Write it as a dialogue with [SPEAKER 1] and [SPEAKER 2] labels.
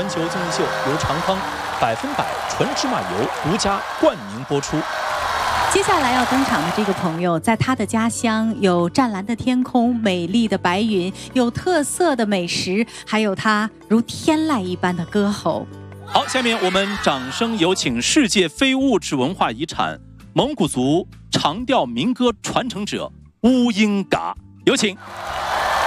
[SPEAKER 1] 球竞技秀由长康100%纯芝麻油独家冠名播出。
[SPEAKER 2] 接下来要登场的这个朋友，在他的家乡有湛蓝的天空、美丽的白云，有特色的美食，还有他如天籁一般的歌喉。
[SPEAKER 1] 好，下面我们掌声有请世界非物质文化遗产蒙古族长调民歌传承者乌英嘎，有请。